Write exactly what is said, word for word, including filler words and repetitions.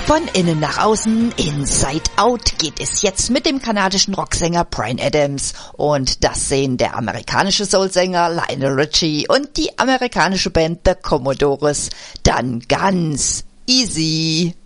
Von innen nach außen, Inside Out geht es jetzt mit dem kanadischen Rocksänger Bryan Adams. Und das sehen der amerikanische Soulsänger Lionel Richie und die amerikanische Band The Commodores dann ganz easy.